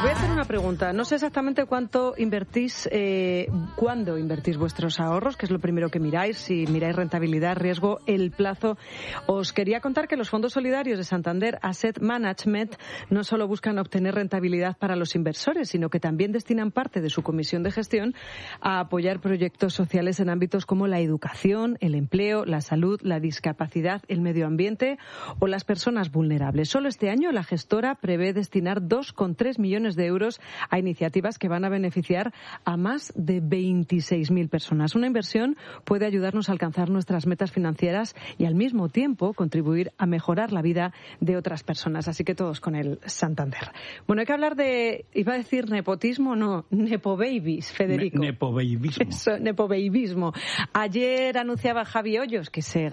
voy a hacer una pregunta. No sé exactamente cuánto invertís, cuándo invertís vuestros ahorros, que es lo primero que miráis, si miráis rentabilidad, riesgo, el plazo. Os quería contar que los fondos solidarios de Santander Asset Management no solo buscan obtener rentabilidad para los inversores, sino que también destinan parte de su comisión de gestión a apoyar proyectos sociales en ámbitos como la educación, el empleo, la salud, la discapacidad, el medio ambiente o las personas vulnerables. Solo este año la gestora prevé destinar 2,3 millones de euros a iniciativas que van a beneficiar a más de 26.000 personas. Una inversión puede ayudarnos a alcanzar nuestras metas financieras y al mismo tiempo contribuir a mejorar la vida de otras personas. Así que todos con el Santander. Bueno, hay que hablar de, iba a decir nepotismo, no, nepobabies, Federico. Nepobaibismo. Eso, nepobaibismo. Ayer anunciaba Javi Hoyos que se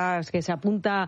apunta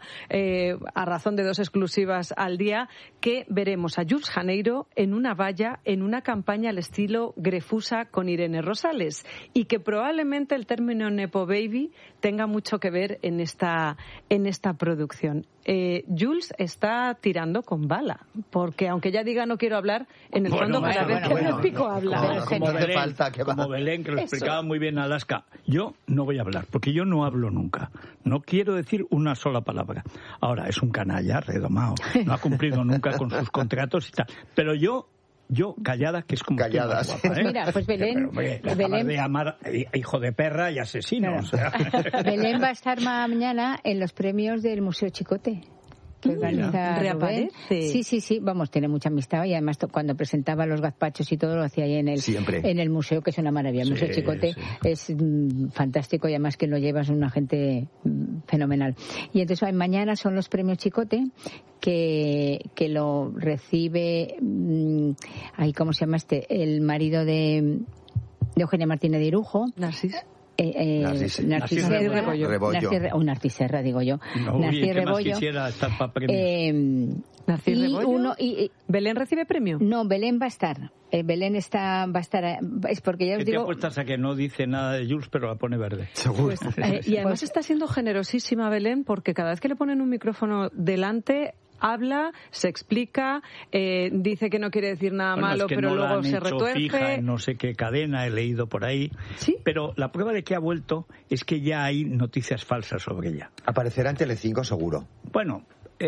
a razón de 2 exclusivas al día, que veremos a Jules Janeiro en una valla, en una campaña al estilo Grefusa con Irene Rosales, y que probablemente el término Nepo Baby tenga mucho que ver en esta producción. Jules está tirando con bala, porque aunque ella diga no quiero hablar, en el fondo cada vez que me pico habla. Como Belén, que lo explicaba muy bien Alaska. Yo no voy a hablar, porque yo no hablo nunca. No quiero decir una sola palabra. Ahora, es un canalla redomado. No ha cumplido nunca con sus contratos y tal. Pero yo callada, que es como callada. Guapa, Pues mira, pues Belén, Belén de amar hijo de perra y asesino. Claro. O sea. Belén va a estar mañana en los premios del Museo Chicote. Que organiza ¿Reaparece? Sí, vamos, tiene mucha amistad y además cuando presentaba los gazpachos y todo lo hacía ahí en el museo, que es una maravilla. El Museo Chicote es fantástico y además que lo llevas una gente fenomenal. Y entonces mañana son los premios Chicote que lo recibe, ¿cómo se llama el marido de Eugenia Martínez de Irujo? Narcís Rebollo. Narcís Serra, digo yo. No, Narcís Rebollo. Quisiera estar para premios. Narcís Rebollo. ¿Belén recibe premio? No, Belén va a estar. Belén va a estar. Es porque ya os digo. ¿Qué te apuestas a que no dice nada de Jules, pero la pone verde? Seguro. Y además está siendo generosísima Belén, porque cada vez que le ponen un micrófono delante, habla, se explica, dice que no quiere decir nada malo, es que pero no luego se retuerce. Fija en no sé qué cadena, he leído por ahí. ¿Sí? Pero la prueba de que ha vuelto es que ya hay noticias falsas sobre ella. Aparecerá en Telecinco, seguro. Bueno,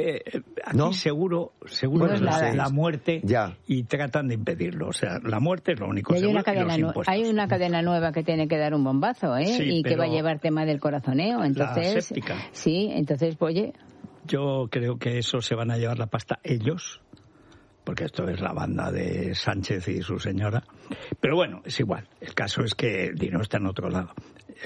aquí ¿no? seguro No es la muerte ya. Y tratan de impedirlo. O sea, la muerte es lo único hay seguro. Hay una cadena nueva que tiene que dar un bombazo, Sí, y que va a llevar tema del corazoneo. Entonces, la séptica. Sí, entonces, oye. Yo creo que eso se van a llevar la pasta ellos, porque esto es la banda de Sánchez y su señora. Pero bueno, es igual. El caso es que el dinero está en otro lado.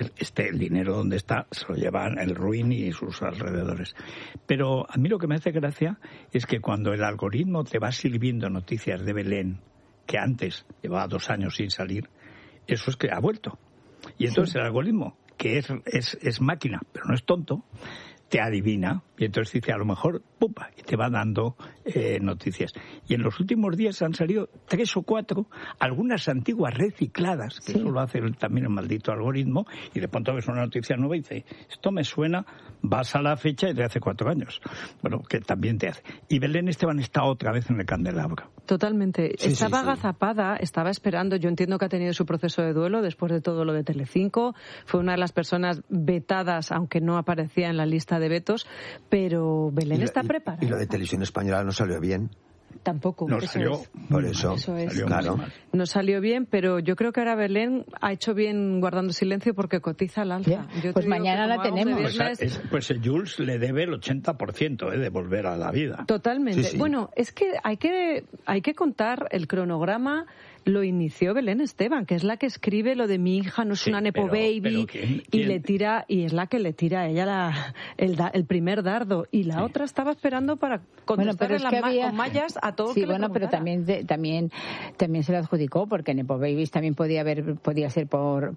El dinero donde está se lo llevan el Ruin y sus alrededores. Pero a mí lo que me hace gracia es que cuando el algoritmo te va sirviendo noticias de Belén, que antes llevaba 2 años sin salir, eso es que ha vuelto. Y entonces el algoritmo, que es máquina, pero no es tonto, te adivina y entonces dice a lo mejor ¡pupa! Y te va dando noticias. Y en los últimos días han salido 3 o 4, algunas antiguas recicladas, que eso lo hace también el maldito algoritmo, y de pronto ves una noticia nueva y dice, esto me suena, vas a la fecha y de hace 4 años. Bueno, que también te hace. Y Belén Esteban está otra vez en el candelabro. Totalmente. Estaba agazapada, estaba esperando. Yo entiendo que ha tenido su proceso de duelo después de todo lo de Telecinco. Fue una de las personas vetadas, aunque no aparecía en la lista de vetos. Pero Belén está preparada. Y lo de Televisión Española no salió bien. Tampoco. No salió. Por eso. Es. Claro. No salió bien, pero yo creo que ahora Belén ha hecho bien guardando silencio porque cotiza al alza. Pues mañana la tenemos. Pues el Jules le debe el 80% de volver a la vida. Totalmente. Sí. Bueno, es que hay que contar el cronograma. Lo inició Belén Esteban, que es la que escribe lo de mi hija no es una nepo baby, ¿quién? Y le tira, y es la que le tira a ella el primer dardo, y la otra estaba esperando para contestar con mallas a todo. Sí, que bueno, pero también se lo adjudicó, porque nepo babies también podía ser por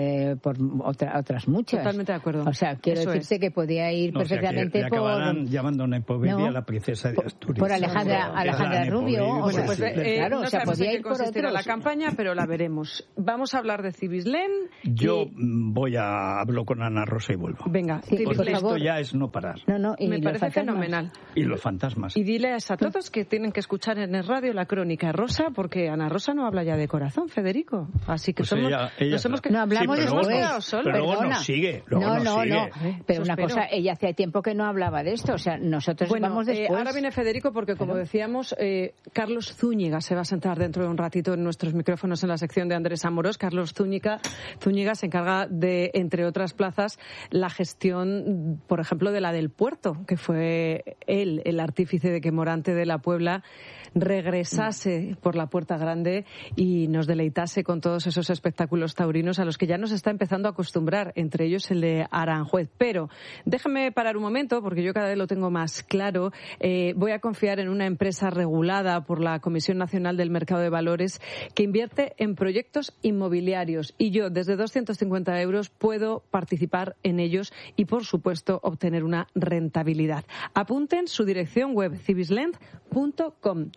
otras muchas. Totalmente de acuerdo. O sea, quiero decirte que podía ir perfectamente o sea, que le acabarán llamando nepo baby a la princesa de Asturias. Por Alejandra Rubio. Bueno, pues claro, no o sea, podía ir por otros. La campaña, pero la veremos. Vamos a hablar de Cibislén. Yo hablo con Ana Rosa y vuelvo. Venga, porque por esto favor. ya es no parar. Y me parece fenomenal. Y los fantasmas. Y diles a todos que tienen que escuchar en el radio la crónica rosa, porque Ana Rosa no habla ya de corazón, Federico. Así que pues ella no hablamos después. Pero luego nos sigue. No. Pero una cosa, ella hace tiempo que no hablaba de esto. O sea, nosotros vamos después. Ahora viene Federico porque, como decíamos, Carlos Zúñiga se va a sentar dentro de un ratito en nuestros micrófonos en la sección de Andrés Amorós. Carlos Zúñiga se encarga de, entre otras plazas, la gestión, por ejemplo, de la del puerto, que fue él el artífice de que Morante de la Puebla regresase por la Puerta Grande y nos deleitase con todos esos espectáculos taurinos a los que ya nos está empezando a acostumbrar, entre ellos el de Aranjuez. Pero déjame parar un momento, porque yo cada vez lo tengo más claro. Voy a confiar en una empresa regulada por la Comisión Nacional del Mercado de Valores que invierte en proyectos inmobiliarios, y yo desde 250 euros puedo participar en ellos y, por supuesto, obtener una rentabilidad. Apunten su dirección web, cibislend.com,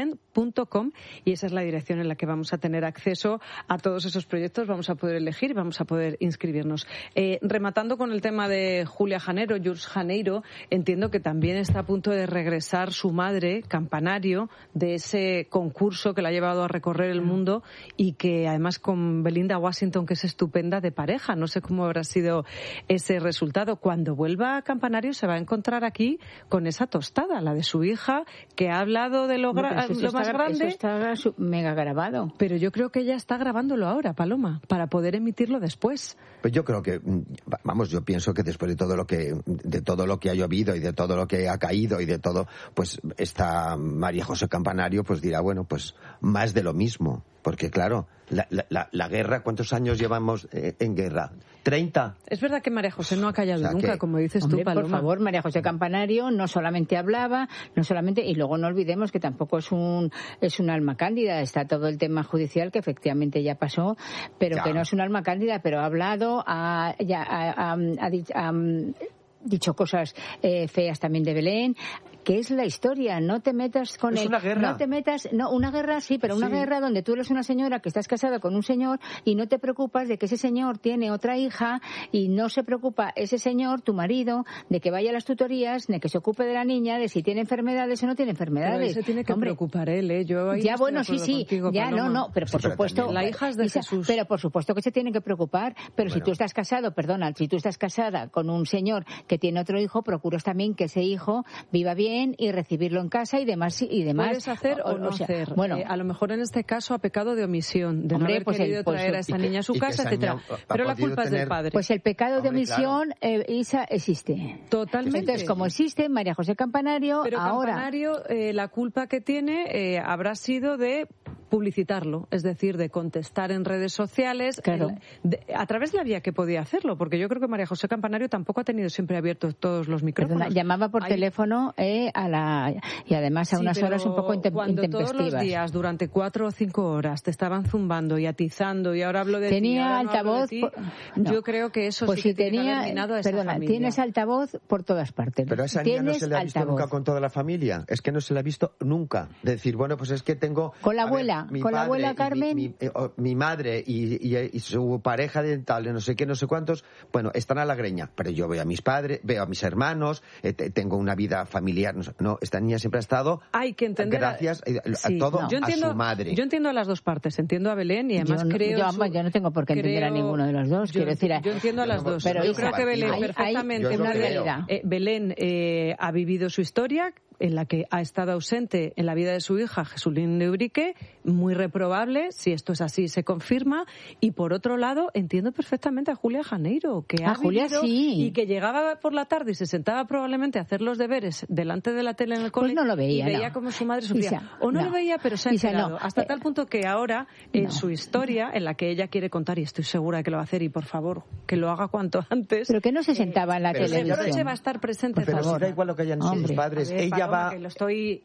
y esa es la dirección en la que vamos a tener acceso a todos esos proyectos, vamos a poder elegir, vamos a poder inscribirnos. Rematando con el tema de Julia Janeiro, Jules Janeiro, entiendo que también está a punto de regresar su madre, Campanario, de ese concurso que la ha llevado a recorrer el mundo y que además con Belinda Washington, que es estupenda, de pareja. No sé cómo habrá sido ese resultado. Cuando vuelva a Campanario se va a encontrar aquí con esa tostada, la de su hija, que ha hablado de lo más grande. Eso está mega grabado. Pero yo creo que ella está grabándolo ahora, Paloma, para poder emitirlo después. Pues yo creo que, yo pienso que después de todo lo que ha llovido y de todo lo que ha caído y de todo, pues esta María José Campanario pues dirá, bueno, pues más de lo mismo. Porque claro, la guerra, ¿cuántos años llevamos en guerra? ¿30? Es verdad que María José no ha callado nunca, como dices tú, Paloma. Por favor, María José Campanario no solamente hablaba, y luego no olvidemos que tampoco es un alma cándida. Está todo el tema judicial que efectivamente ya pasó, pero que no es un alma cándida, pero ha hablado, ha dicho cosas feas también de Belén, que es la historia. No te metas con él. Es una guerra. No te metas, una guerra sí, pero una guerra donde tú eres una señora que estás casada con un señor y no te preocupas de que ese señor tiene otra hija y no se preocupa ese señor, tu marido, de que vaya a las tutorías, de que se ocupe de la niña, de si tiene enfermedades o no tiene enfermedades. Pero se tiene que preocupar él, ¿eh? Yo ahí ya, estoy bueno, sí, contigo, ya, Paloma. no, pero por supuesto. La hija es de Jesús. Pero por supuesto que se tiene que preocupar, pero si tú estás casado, si tú estás casada con un señor que tiene otro hijo, procuras también que ese hijo viva bien y recibirlo en casa y demás. ¿Puedes hacer o no hacer? Bueno, a lo mejor en este caso ha pecado de omisión, de no haber querido traer a esa niña a su casa, etcétera. Pero la culpa es del padre. Pues el pecado de omisión, Isa, existe. Totalmente. Entonces, como existe, María José Campanario, pero ahora... Campanario, la culpa que tiene habrá sido de publicitarlo, es decir, de contestar en redes sociales, a través de la vía que podía hacerlo, porque yo creo que María José Campanario tampoco ha tenido siempre abiertos todos los micrófonos. Perdona, llamaba por teléfono y además a unas horas un poco intempestivas. Cuando todos los días, durante 4 o 5 horas, te estaban zumbando y atizando y ahora hablo de tenía ti, altavoz. Yo creo que eso pues sí que tenía, tiene que haber minado a esa familia. Tienes altavoz por todas partes. Pero a esa niña no se le ha visto nunca con toda la familia. Es que no se le ha visto nunca. De decir, bueno, pues es que tengo... Con la abuela, la abuela Carmen. Mi madre y su pareja de tal, de no sé qué, no sé cuántos, bueno, están a la greña. Pero yo veo a mis padres, veo a mis hermanos, tengo una vida familiar. No, esta niña siempre ha estado... Hay que entender... Gracias a todo, a su madre. Yo entiendo a las dos partes. Entiendo a Belén y además yo no tengo por qué entender a ninguno de los dos. Yo entiendo a las dos. Pero yo creo que Belén perfectamente... Belén ha vivido su historia, en la que ha estado ausente en la vida de su hija, Jesulín de Urique, muy reprobable, si esto es así se confirma, y por otro lado entiendo perfectamente a Julia Janeiro, que ha vivido y que llegaba por la tarde y se sentaba probablemente a hacer los deberes delante de la tele en el cole, pues no lo veía, y veía como su madre sufría. O no lo veía, pero se ha enterado, hasta tal punto que ahora, en su historia, en la que ella quiere contar, y estoy segura de que lo va a hacer, y por favor, que lo haga cuanto antes. Pero que no se sentaba en la televisión. Pero va a estar presente. Pero si da igual lo que hayan sido sus padres, ella va... Lo estoy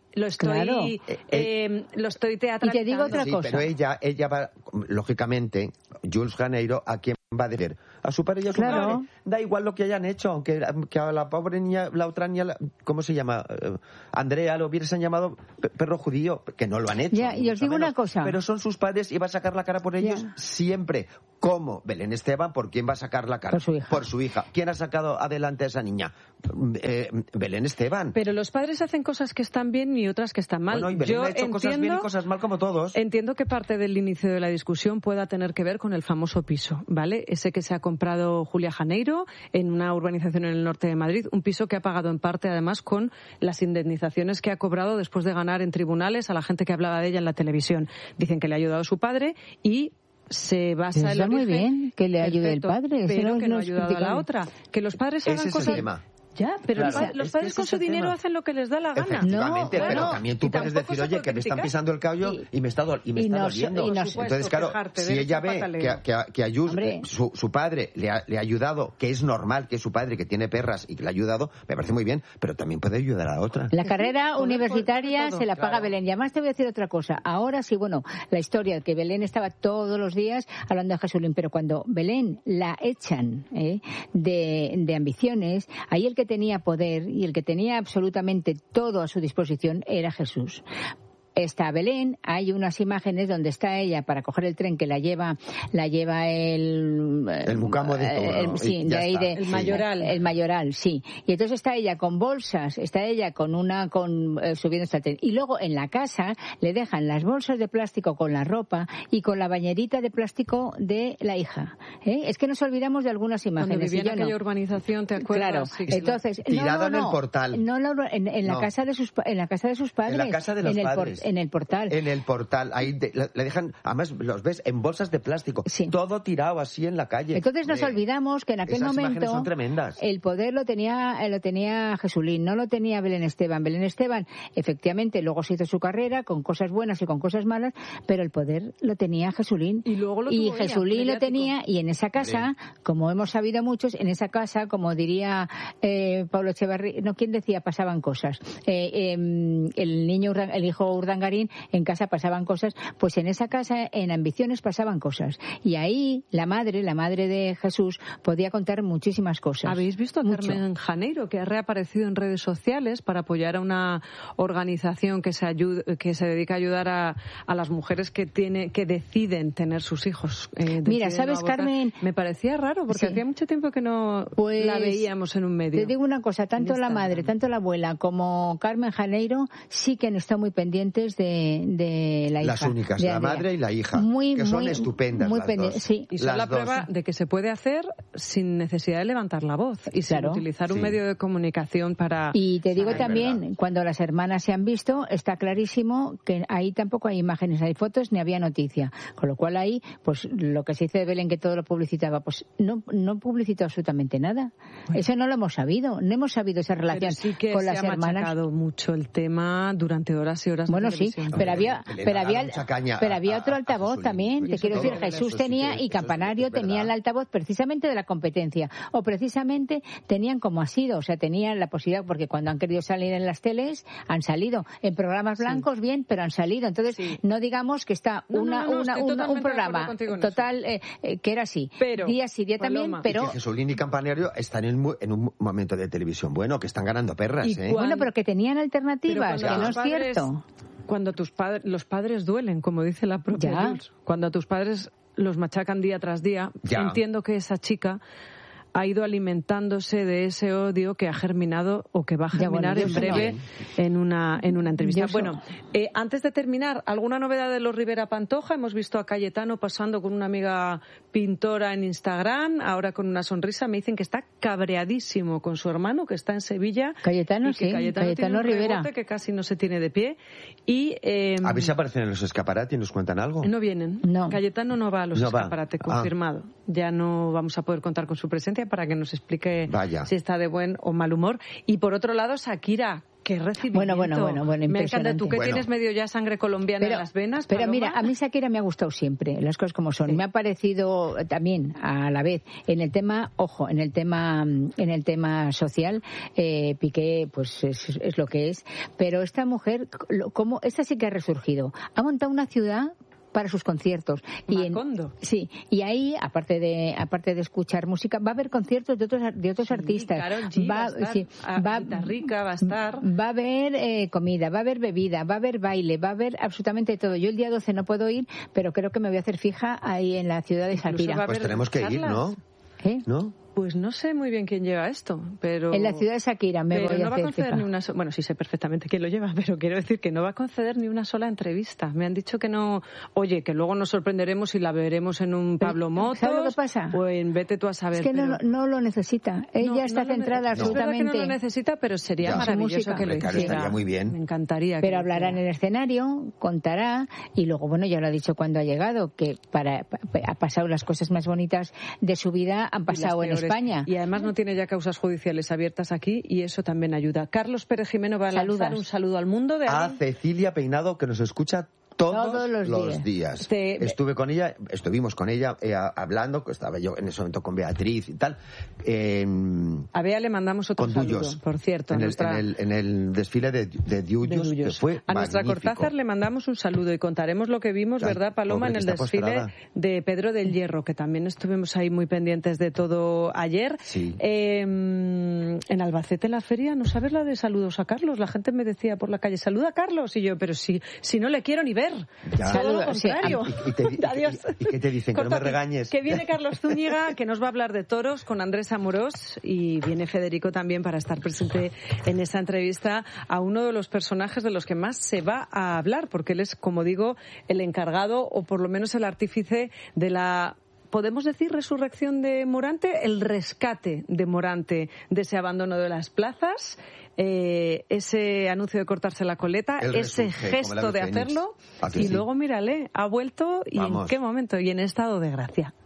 teatralizando. Y te digo otra cosa. Pero ella va, lógicamente, Jules Janeiro, a quien va a decir a su padre y a su madre. Da igual lo que hayan hecho, aunque a la pobre niña, la otra niña, ¿cómo se llama? Andrea, lo hubiesen llamado perro judío, que no lo han hecho. Ya, y os digo una cosa. Pero son sus padres y va a sacar la cara por ellos siempre. ¿Cómo? Belén Esteban, ¿por quién va a sacar la cara? Por su hija. Por su hija. ¿Quién ha sacado adelante a esa niña? Belén Esteban. Pero los padres hacen cosas que están bien y otras que están mal. Bueno, y Belén ha hecho cosas bien y cosas mal como todos. Entiendo que parte del inicio de la discusión pueda tener que ver con el famoso piso, ¿vale? Ese que se ha comprado Julia Janeiro en una urbanización en el norte de Madrid, un piso que ha pagado en parte además con las indemnizaciones que ha cobrado después de ganar en tribunales a la gente que hablaba de ella en la televisión. Dicen que le ha ayudado a su padre y se basa en muy bien que le ayude el padre, pero que no ha ayudado a la otra. Que los padres hagan cosas... Es el tema. Ya, pero claro, los padres con su dinero hacen lo que les da la gana. Efectivamente, pero también tú puedes decir, oye, que me están pisando el callo y me está doliendo. Entonces, claro, si ella ve que Ayuso, su padre, le ha ayudado, que es normal que es su padre, que tiene perras y que le ha ayudado, me parece muy bien, pero también puede ayudar a la otra. La carrera universitaria se la paga Belén. Y además te voy a decir otra cosa. Ahora sí, bueno, la historia, que Belén estaba todos los días hablando de Jesulín, pero cuando Belén la echan de ambiciones, ahí el que tenía poder y el que tenía absolutamente todo a su disposición era Jesús. Está Belén, hay unas imágenes donde está ella para coger el tren que la lleva el mucamo de todo, el Mayoral, sí. Y entonces está ella con bolsas, está ella subiendo hasta el tren. Y luego en la casa le dejan las bolsas de plástico con la ropa y con la bañerita de plástico de la hija. Es que nos olvidamos de algunas imágenes. Cuando vivía en aquella urbanización, ¿te acuerdas? Claro. Sí, entonces tirada en el portal. En la casa de sus padres. En la casa de los padres. En el portal. En el portal. Ahí le dejan, además los ves en bolsas de plástico. Sí. Todo tirado así en la calle. Entonces nos olvidamos que en aquel momento son tremendas. El poder lo tenía Jesulín, no lo tenía Belén Esteban. Belén Esteban, efectivamente, luego se hizo su carrera con cosas buenas y con cosas malas, pero el poder lo tenía Jesulín. Y Jesulín lo tenía, y en esa casa, como hemos sabido muchos, en esa casa, como diría Pablo Echevarría, ¿quién decía? Pasaban cosas. El hijo Urdangarín, en casa pasaban cosas, pues en esa casa, en Ambiciones, pasaban cosas. Y ahí la madre de Jesús, podía contar muchísimas cosas. ¿Habéis visto a Carmen Janeiro, que ha reaparecido en redes sociales para apoyar a una organización que se dedica a ayudar a las mujeres que deciden tener sus hijos? Mira, ¿sabes, Carmen? Me parecía raro, porque hacía mucho tiempo que no la veíamos en un medio. Te digo una cosa, tanto la madre, tanto la abuela como Carmen Janeiro sí que han estado muy pendientes de la hija. Las únicas, la madre y la hija, que son estupendas las dos. Sí. Y son la prueba de que se puede hacer sin necesidad de levantar la voz y sin utilizar un medio de comunicación para... Y te digo también, cuando las hermanas se han visto, está clarísimo que ahí tampoco hay imágenes, hay fotos, ni había noticia. Con lo cual ahí, pues lo que se dice de Belén, que todo lo publicitaba, pues no publicitó absolutamente nada. Bueno. Eso no lo hemos sabido, no hemos sabido esa relación con las hermanas. Se ha machacado mucho el tema durante horas y horas. Bueno, sí, pero había otro altavoz también. Te quiero decir, Jesús tenía y Campanario tenía el altavoz precisamente de la competencia, o precisamente tenían como ha sido, o sea, tenían la posibilidad, porque cuando han querido salir en las teles han salido en programas blancos, bien, pero han salido. Entonces no digamos que está un programa total que era así, pero, día sí, día también, pero y que Jesulín y Campanario están en un momento de televisión bueno, que están ganando perras, Bueno, pero que tenían alternativas, que no es cierto. Cuando los padres duelen, como dice la propia Jules, cuando a tus padres los machacan día tras día, entiendo que esa chica ha ido alimentándose de ese odio que ha germinado o que va a germinar en breve en una entrevista. Bueno, antes de terminar, ¿alguna novedad de los Rivera Pantoja? Hemos visto a Cayetano pasando con una amiga pintora en Instagram, ahora con una sonrisa. Me dicen que está cabreadísimo con su hermano, que está en Sevilla. Cayetano, y que Cayetano tiene un Rivera, que casi no se tiene de pie. Y a ver si aparecen en los escaparates y nos cuentan algo. No vienen. No. Cayetano no va a los escaparates, confirmado. Ya no vamos a poder contar con su presencia para que nos explique si está de buen o mal humor. Y por otro lado, Shakira, qué recibimiento. Bueno, me encanta. Tú que tienes medio ya sangre colombiana en las venas, pero mira, a mí Shakira me ha gustado siempre, las cosas como son. Me ha parecido también a la vez en el tema, en el tema social, Piqué pues es lo que es, pero esta mujer, esta sí que ha resurgido, ha montado una ciudad para sus conciertos. Sí, y ahí, aparte de escuchar música, va a haber conciertos de otros artistas. Karol G va a estar. Va a haber comida, va a haber bebida, va a haber baile, va a haber absolutamente todo. Yo el día 12 no puedo ir, pero creo que me voy a hacer fija ahí en la ciudad de Shakira. Pues tenemos que ir, ¿no? ¿No? Pues no sé muy bien quién lleva esto, pero... En la ciudad de Shakira me voy a va a conceder ni una sola... Bueno, sí sé perfectamente quién lo lleva, pero quiero decir que no va a conceder ni una sola entrevista. Me han dicho que no... Oye, que luego nos sorprenderemos y la veremos en un Pablo Motos... ¿Sabes lo que pasa? O en Vete tú a saber. Es que no lo necesita. Ella está centrada absolutamente... Es verdad que no lo necesita, pero sería maravilloso que lo hiciera. Estaría muy bien. Me encantaría. Pero hablará en el escenario, contará, y luego, bueno, ya lo ha dicho cuando ha llegado, que ha pasado las cosas más bonitas de su vida, han pasado en España. Y además no tiene ya causas judiciales abiertas aquí y eso también ayuda. Carlos Pérez Jimeno va a lanzar un saludo al mundo de a Cecilia Peinado, que nos escucha todos los días. Estuvimos con ella hablando, estaba yo en ese momento con Beatriz y tal. A Bea le mandamos otro saludo, por cierto. En el desfile de Duyos, que fue a nuestra magnífico. Cortázar le mandamos un saludo y contaremos lo que vimos, ¿verdad, Paloma? En el desfile de Pedro del Hierro, que también estuvimos ahí muy pendientes de todo ayer. Sí. En Albacete, en la feria, ¿no sabes la de saludos a Carlos? La gente me decía por la calle, saluda a Carlos, y yo, pero si no le quiero ni ver. Todo lo contrario. Adiós. ¿Y qué te dicen? Que no me regañes. Que viene Carlos Zúñiga, que nos va a hablar de toros con Andrés Amorós, y viene Federico también para estar presente en esa entrevista a uno de los personajes de los que más se va a hablar, porque él es, como digo, el encargado o por lo menos el artífice de la... ¿Podemos decir resurrección de Morante? El rescate de Morante de ese abandono de las plazas, ese anuncio de cortarse la coleta, ese gesto de hacerlo, y luego mírale, ha vuelto y en qué momento, y en estado de gracia.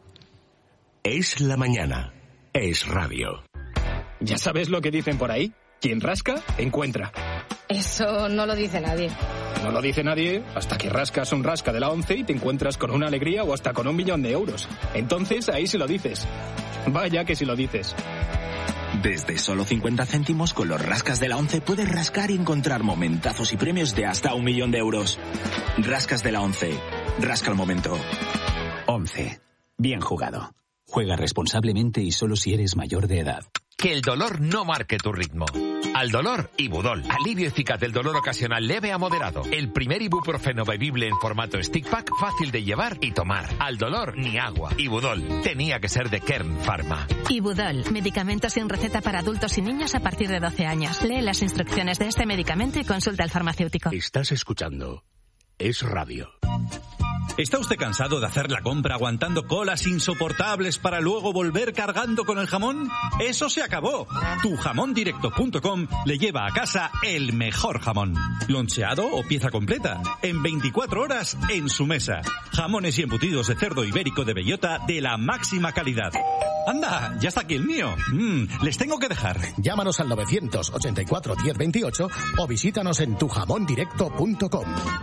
Es la mañana, es radio. ¿Ya sabes lo que dicen por ahí? Quien rasca, encuentra. Eso no lo dice nadie. No lo dice nadie hasta que rascas un rasca de la 11 y te encuentras con una alegría o hasta con 1 millón de euros. Entonces ahí sí lo dices. Vaya que sí lo dices. Desde solo 50 céntimos con los rascas de la 11 puedes rascar y encontrar momentazos y premios de hasta 1 millón de euros. Rascas de la 11. Rasca el momento. 11. Bien jugado. Juega responsablemente y solo si eres mayor de edad. Que el dolor no marque tu ritmo. Al dolor, Ibudol. Alivio eficaz del dolor ocasional leve a moderado. El primer ibuprofeno bebible en formato stick pack, fácil de llevar y tomar. Al dolor, ni agua. Ibudol. Tenía que ser de Kern Pharma. Ibudol. Medicamento sin receta para adultos y niños a partir de 12 años. Lee las instrucciones de este medicamento y consulta al farmacéutico. Estás escuchando Es Radio. ¿Está usted cansado de hacer la compra aguantando colas insoportables para luego volver cargando con el jamón? ¡Eso se acabó! Tujamondirecto.com le lleva a casa el mejor jamón. Loncheado o pieza completa. En 24 horas en su mesa. Jamones y embutidos de cerdo ibérico de bellota de la máxima calidad. ¡Anda! ¡Ya está aquí el mío! Les tengo que dejar. Llámanos al 984 1028 o visítanos en tujamondirecto.com.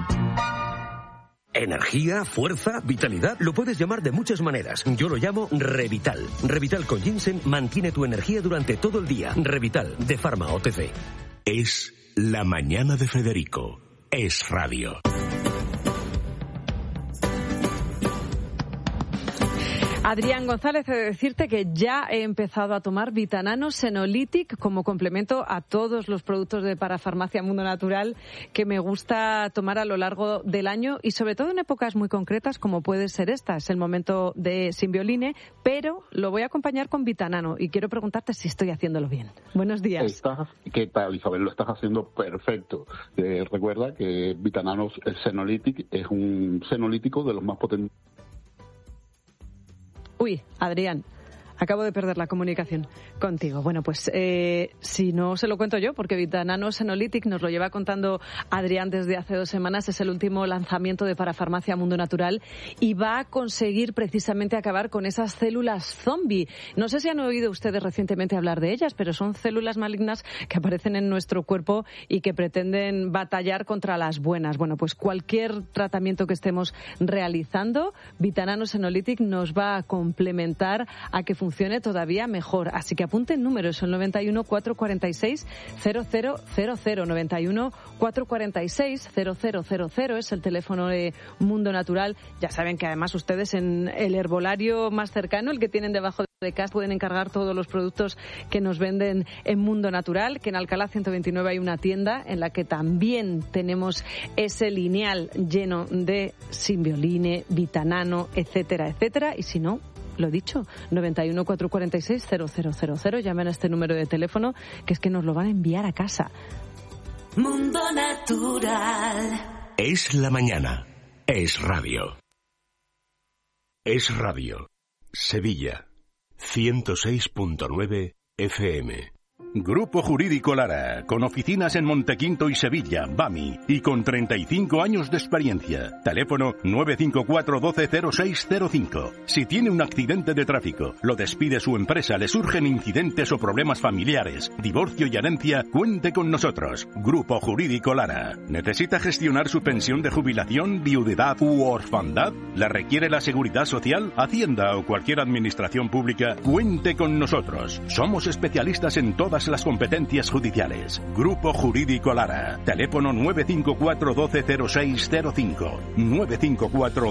Energía, fuerza, vitalidad, lo puedes llamar de muchas maneras. Yo lo llamo Revital. Revital con ginseng mantiene tu energía durante todo el día. Revital, de Pharma OTC. Es la mañana de Federico. Es radio. Adrián González, he de decirte que ya he empezado a tomar Vitanano Senolytic como complemento a todos los productos de Parafarmacia Mundo Natural que me gusta tomar a lo largo del año y sobre todo en épocas muy concretas como puede ser esta. Es el momento de Simbioline, pero lo voy a acompañar con Vitanano y quiero preguntarte si estoy haciéndolo bien. Buenos días. ¿Qué tal, Isabel? Lo estás haciendo perfecto. Recuerda que Vitanano Senolytic es un senolítico de los más potentes. Uy, Adrián, acabo de perder la comunicación contigo. Bueno, pues si no se lo cuento yo, porque Vitanano Senolytic nos lo lleva contando Adrián desde hace 2 semanas, es el último lanzamiento de Parafarmacia Mundo Natural y va a conseguir precisamente acabar con esas células zombie. No sé si han oído ustedes recientemente hablar de ellas, pero son células malignas que aparecen en nuestro cuerpo y que pretenden batallar contra las buenas. Bueno, pues cualquier tratamiento que estemos realizando, Vitanano Senolytic nos va a complementar a que funcione funcione todavía mejor. Así que apunten números, el 91 446 0000, 91 446 0000 es el teléfono de Mundo Natural. Ya saben que además ustedes en el herbolario más cercano, el que tienen debajo de casa, pueden encargar todos los productos que nos venden en Mundo Natural, que en Alcalá 129 hay una tienda en la que también tenemos ese lineal lleno de Simbioline, Vitanano, etcétera, etcétera. Y si no, lo dicho, 91 446 0000, llamen a este número de teléfono, que es que nos lo van a enviar a casa. Mundo Natural. Es la mañana. Es radio. Es radio. Sevilla. 106.9 FM. Grupo Jurídico Lara, con oficinas en Montequinto y Sevilla, BAMI, y con 35 años de experiencia. Teléfono 954 120605. Si tiene un accidente de tráfico, lo despide su empresa, le surgen incidentes o problemas familiares, divorcio y herencia, cuente con nosotros. Grupo Jurídico Lara. ¿Necesita gestionar su pensión de jubilación, viudedad u orfandad? ¿La requiere la Seguridad Social, Hacienda o cualquier administración pública? Cuente con nosotros. Somos especialistas en todas las competencias judiciales. Grupo Jurídico Lara. Teléfono 954 120605. 954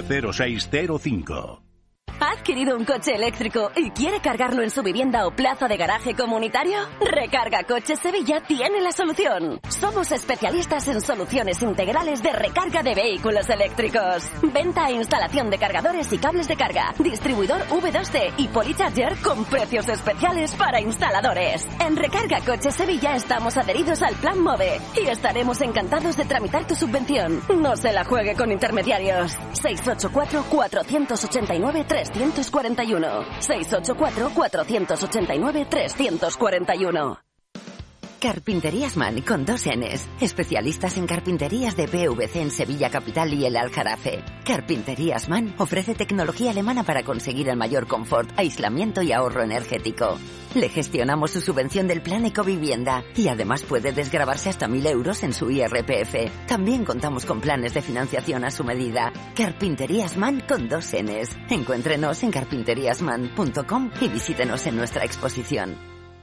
120605. ¿Ha adquirido un coche eléctrico y quiere cargarlo en su vivienda o plaza de garaje comunitario? Recarga Coches Sevilla tiene la solución. Somos especialistas en soluciones integrales de recarga de vehículos eléctricos. Venta e instalación de cargadores y cables de carga. Distribuidor V2C y Polycharger con precios especiales para instaladores. En Recarga Coches Sevilla estamos adheridos al Plan MOVE y estaremos encantados de tramitar tu subvención. No se la juegue con intermediarios. 684 489 341. 684 489 341. Carpinterías Man con 2 Ns. Especialistas en carpinterías de PVC en Sevilla Capital y el Aljarafe. Carpinterías Man ofrece tecnología alemana para conseguir el mayor confort, aislamiento y ahorro energético. Le gestionamos su subvención del Plan Ecovivienda y además puede desgravarse hasta 1.000 euros en su IRPF. También contamos con planes de financiación a su medida. Carpinterías Man con 2 Ns. Encuéntrenos en carpinteriasman.com y visítenos en nuestra exposición.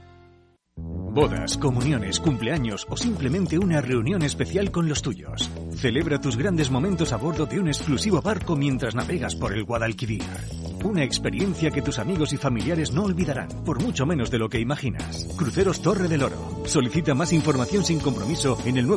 Bodas, comuniones, cumpleaños o simplemente una reunión especial con los tuyos. Celebra tus grandes momentos a bordo de un exclusivo barco mientras navegas por el Guadalquivir. Una experiencia que tus amigos y familiares no olvidarán, por mucho menos de lo que imaginas. Cruceros Torre del Oro. Solicita más información sin compromiso en el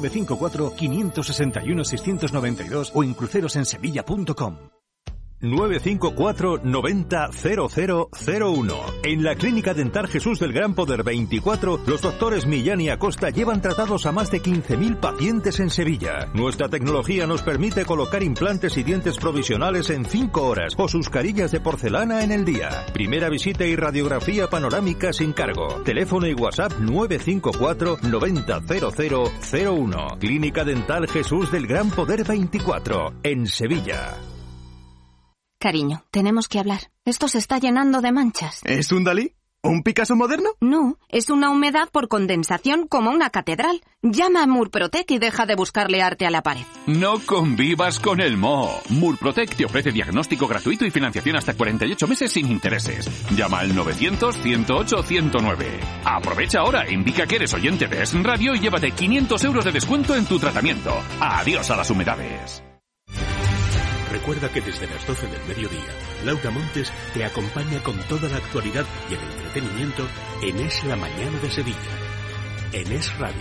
954-561-692 o en crucerosensevilla.com. 954 90 0001. En la Clínica Dental Jesús del Gran Poder 24, los doctores Millán y Acosta llevan tratados a más de 15.000 pacientes en Sevilla. Nuestra tecnología nos permite colocar implantes y dientes provisionales en 5 horas o sus carillas de porcelana en el día. Primera visita y radiografía panorámica sin cargo. Teléfono y WhatsApp 954 90 0001. Clínica Dental Jesús del Gran Poder 24, en Sevilla. Cariño, tenemos que hablar. Esto se está llenando de manchas. ¿Es un Dalí? ¿Un Picasso moderno? No, es una humedad por condensación como una catedral. Llama a Murprotec y deja de buscarle arte a la pared. No convivas con el moho. Murprotec te ofrece diagnóstico gratuito y financiación hasta 48 meses sin intereses. Llama al 900-108-109. Aprovecha ahora, indica que eres oyente de Es Radio y llévate 500 euros de descuento en tu tratamiento. Adiós a las humedades. Recuerda que desde las 12 del mediodía, Laura Montes te acompaña con toda la actualidad y el entretenimiento en Es la Mañana de Sevilla, en Es Radio.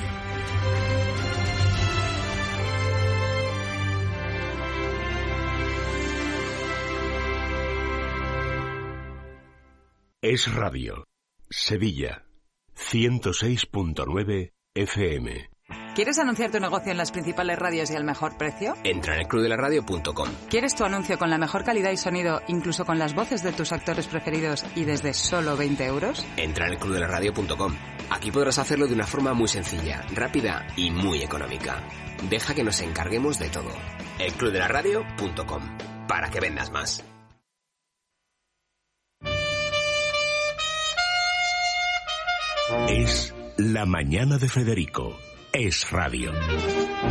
Es Radio, Sevilla, 106.9 FM. ¿Quieres anunciar tu negocio en las principales radios y al mejor precio? Entra en elclubdelaradio.com. ¿Quieres tu anuncio con la mejor calidad y sonido, incluso con las voces de tus actores preferidos y desde solo 20 euros? Entra en elclubdelaradio.com. Aquí podrás hacerlo de una forma muy sencilla, rápida y muy económica. Deja que nos encarguemos de todo. elclubdelaradio.com. Para que vendas más. Es la mañana de Federico. Es Radio.